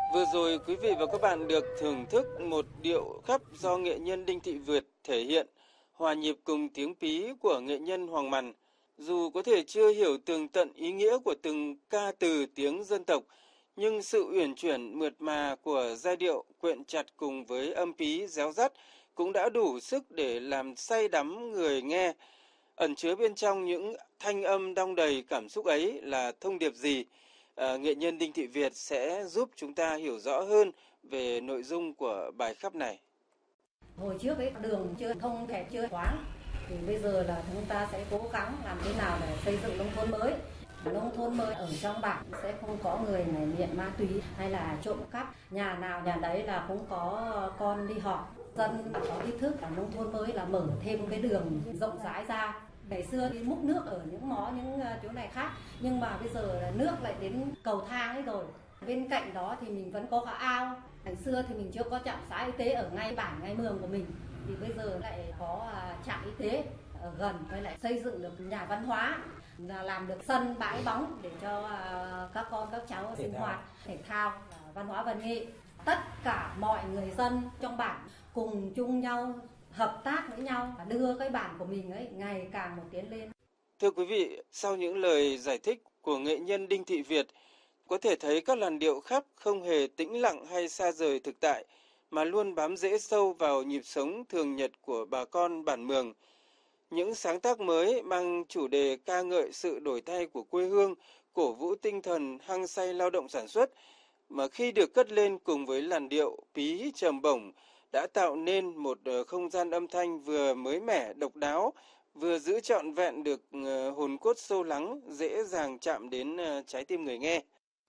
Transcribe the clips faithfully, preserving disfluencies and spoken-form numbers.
Vừa rồi quý vị và các bạn được thưởng thức một điệu khắp do nghệ nhân Đinh Thị Việt thể hiện, hòa nhịp cùng tiếng pí của nghệ nhân Hoàng Mằn. Dù có thể chưa hiểu tường tận ý nghĩa của từng ca từ tiếng dân tộc, nhưng sự uyển chuyển mượt mà của giai điệu quyện chặt cùng với âm pí réo rắt cũng đã đủ sức để làm say đắm người nghe. Ẩn chứa bên trong những thanh âm đong đầy cảm xúc ấy là thông điệp gì? À, nghệ nhân Đinh Thị Việt sẽ giúp chúng ta hiểu rõ hơn về nội dung của bài khắp này. Hồi trước ấy đường chưa thông hẹp chưa thoáng, thì bây giờ là chúng ta sẽ cố gắng làm thế nào để xây dựng nông thôn mới. Nông thôn mới ở trong bản sẽ không có người này nghiện ma túy hay là trộm cắp, nhà nào nhà đấy là cũng có con đi học. Dân có ý thức là nông thôn mới là mở thêm cái đường rộng rãi ra. Ngày xưa đi múc nước ở những mó những chỗ này khác, nhưng mà bây giờ là nước lại đến cầu thang ấy rồi. Bên cạnh đó thì mình vẫn có cả ao. Ngày xưa thì mình chưa có trạm xá y tế ở ngay bản ngay mường của mình, thì bây giờ lại có trạm y tế ở gần, với lại xây dựng được nhà văn hóa, là làm được sân bãi bóng để cho các con các cháu sinh hoạt thể thao, văn hóa văn nghệ. Tất cả mọi người dân trong bản cùng chung nhau hợp tác với nhau và đưa cái bản của mình ấy ngày càng một tiến lên. Thưa quý vị, sau những lời giải thích của nghệ nhân Đinh Thị Việt, có thể thấy các làn điệu khắp không hề tĩnh lặng hay xa rời thực tại, mà luôn bám rễ sâu vào nhịp sống thường nhật của bà con bản Mường. Những sáng tác mới mang chủ đề ca ngợi sự đổi thay của quê hương, cổ vũ tinh thần hăng say lao động sản xuất, mà khi được cất lên cùng với làn điệu pí trầm bổng, đã tạo nên một không gian âm thanh vừa mới mẻ, độc đáo, vừa giữ trọn vẹn được hồn cốt sâu lắng, dễ dàng chạm đến trái tim người nghe.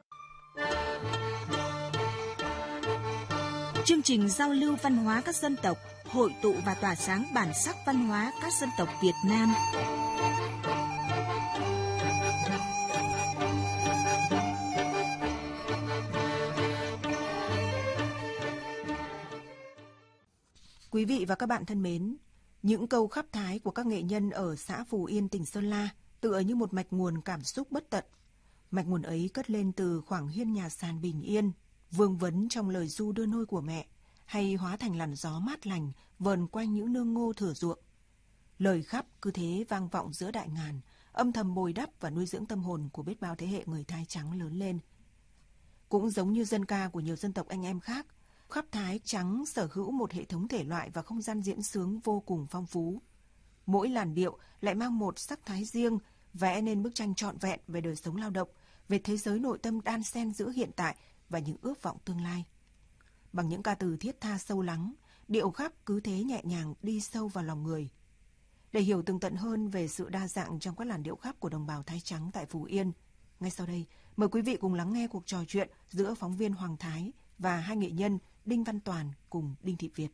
Chương trình giao lưu văn hóa các dân tộc, hội tụ và tỏa sáng bản sắc văn hóa các dân tộc Việt Nam. Quý vị và các bạn thân mến, những câu khắp thái của các nghệ nhân ở xã Phù Yên, tỉnh Sơn La tựa như một mạch nguồn cảm xúc bất tận. Mạch nguồn ấy cất lên từ khoảng hiên nhà sàn bình yên, vương vấn trong lời ru đưa nôi của mẹ, hay hóa thành làn gió mát lành vờn quanh những nương ngô thửa ruộng. Lời khắp cứ thế vang vọng giữa đại ngàn, âm thầm bồi đắp và nuôi dưỡng tâm hồn của biết bao thế hệ người Thái trắng lớn lên. Cũng giống như dân ca của nhiều dân tộc anh em khác, khắp Thái trắng sở hữu một hệ thống thể loại và không gian diễn xướng vô cùng phong phú. Mỗi làn điệu lại mang một sắc thái riêng, vẽ nên bức tranh trọn vẹn về đời sống lao động, về thế giới nội tâm đan xen giữa hiện tại và những ước vọng tương lai. Bằng những ca từ thiết tha sâu lắng, điệu khắp cứ thế nhẹ nhàng đi sâu vào lòng người. Để hiểu tường tận hơn về sự đa dạng trong các làn điệu khắp của đồng bào Thái trắng tại Phú Yên, ngay sau đây mời quý vị cùng lắng nghe cuộc trò chuyện giữa phóng viên Hoàng Thái và hai nghệ nhân Đinh Văn Toàn cùng Đinh Thị Việt.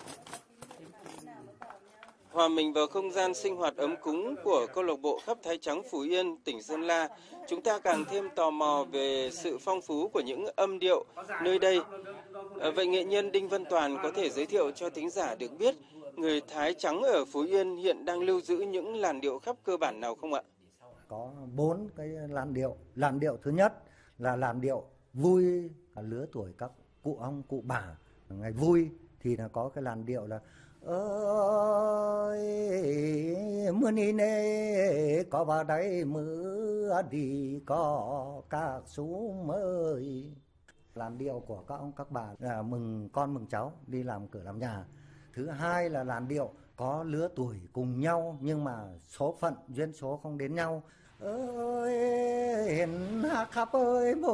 Hòa mình vào không gian sinh hoạt ấm cúng của câu lạc bộ khắp Thái trắng Phú Yên, tỉnh Sơn La, chúng ta càng thêm tò mò về sự phong phú của những âm điệu nơi đây. À, vậy nghệ nhân Đinh Văn Toàn có thể giới thiệu cho thính giả được biết người Thái trắng ở Phú Yên hiện đang lưu giữ những làn điệu khắp cơ bản nào không ạ? Có bốn cái làn điệu. Làn điệu thứ nhất là làn điệu vui lứa tuổi các cụ ông cụ bà. Ngày vui thì là có cái làn điệu là ơi mưa ni nê có vào đây mưa đi có các sú mới. Làn điệu của các ông các bà là mừng con mừng cháu đi làm cửa làm nhà. Thứ hai là làn điệu có lứa tuổi cùng nhau nhưng mà số phận duyên số không đến nhau. Ơi khắp ơi